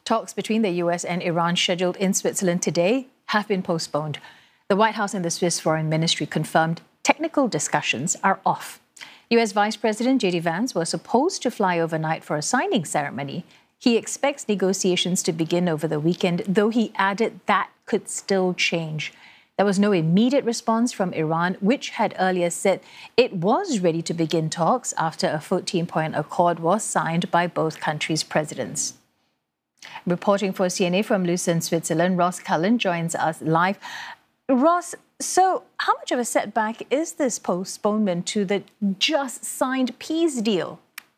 Talks between the U.S. and Iran scheduled in Switzerland today have been postponed. The White House and the Swiss Foreign Ministry confirmed technical discussions are off. U.S. Vice President J.D. Vance was supposed to fly overnight for a signing ceremony. He expects negotiations to begin over the weekend, though he added that could still change. There was no immediate response from Iran, which had earlier said it was ready to begin talks after a 14-point accord was signed by both countries' presidents. Reporting for CNA from Lucerne, Switzerland, Ross Cullen joins us live. Ross, so how much of a setback is this postponement to the just signed peace deal?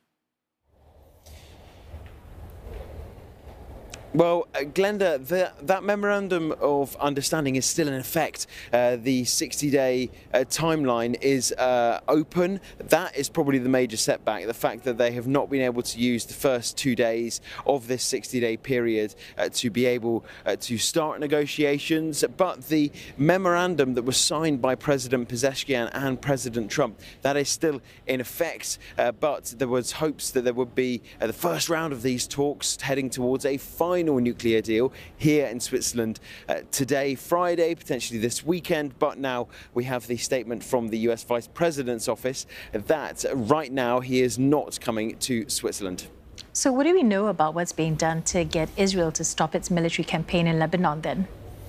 Well, Glenda, that memorandum of understanding is still in effect. The 60-day timeline is open. That is probably the major setback, the fact that they have not been able to use the first 2 days of this 60-day period to be able to start negotiations. But the memorandum that was signed by President Pezeshkian and President Trump, that is still in effect. But there was hopes that there would be the first round of these talks heading towards a final nuclear deal here in Switzerland today, Friday, potentially this weekend. But now we have the statement from the US Vice President's office that right now he is not coming to Switzerland. So what do we know about what's being done to get Israel to stop its military campaign in Lebanon then?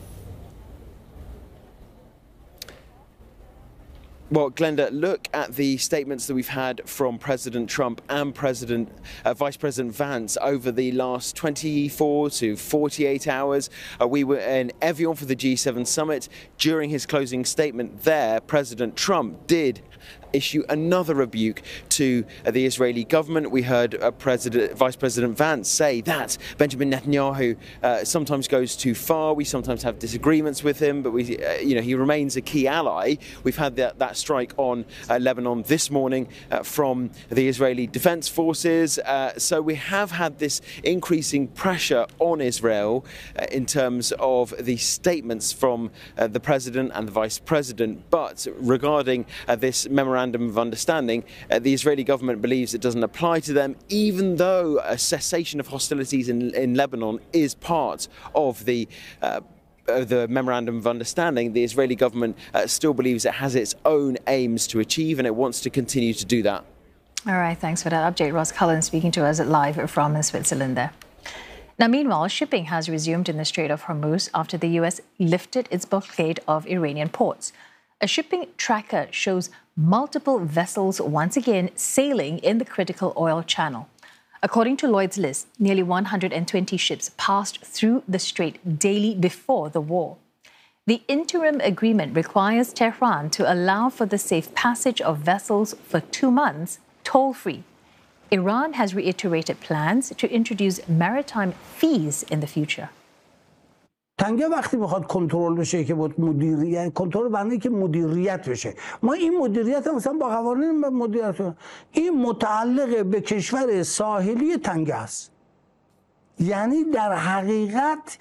Well, Glenda, look at the statements that we've had from President Trump and Vice President Vance over the last 24 to 48 hours. We were in Evian for the G7 summit. During his closing statement there, President Trump did issue another rebuke to the Israeli government. We heard Vice President Vance say that Benjamin Netanyahu sometimes goes too far. We sometimes have disagreements with him, but he remains a key ally. We've had that strike on Lebanon this morning from the Israeli Defense Forces. So we have had this increasing pressure on Israel in terms of the statements from the President and the Vice President. But regarding this memorandum of understanding, the Israeli government believes it doesn't apply to them, even though a cessation of hostilities in Lebanon is part of the memorandum of understanding. The Israeli government still believes it has its own aims to achieve, and it wants to continue to do that. All right, thanks for that update. Ross Cullen speaking to us live from Switzerland there. Now, meanwhile, shipping has resumed in the Strait of Hormuz after the U.S. lifted its blockade of Iranian ports. A shipping tracker shows multiple vessels once again sailing in the critical oil channel. According to Lloyd's List, nearly 120 ships passed through the strait daily before the war. The interim agreement requires Tehran to allow for the safe passage of vessels for 2 months, toll-free. Iran has reiterated plans to introduce maritime fees in the future. تنگه وقتی بخواد کنترل بشه که بود مدیریت کنترل بنده که مدیریت بشه ما این مدیریت مثلا با قوانین مدیریت این متعلق به کشور ساحلی تنگه است یعنی در حقیقت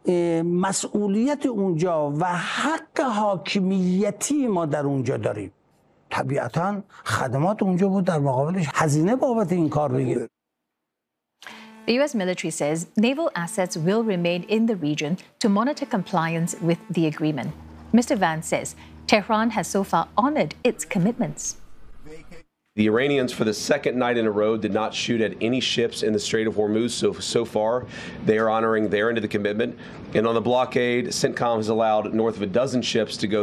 مسئولیت اونجا و حق حاکمیتی ما در اونجا داریم طبیعتاً خدمات اونجا بود در مقابلش هزینه بابت این کار بگیره. The U.S. military says naval assets will remain in the region to monitor compliance with the agreement. Mr. Vance says Tehran has so far honored its commitments. The Iranians, for the second night in a row, did not shoot at any ships in the Strait of Hormuz. So far, they are honoring their end of the commitment. And on the blockade, CENTCOM has allowed north of a dozen ships to go